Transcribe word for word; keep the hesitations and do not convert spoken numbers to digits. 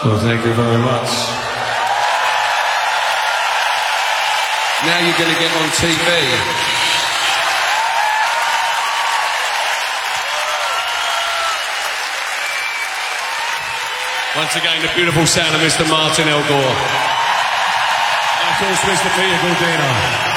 Well, thank you very much. Now you're going to get on T V. Once again, the beautiful sound of Mister Martin Elgore. And of course, Mister Peter Gordino.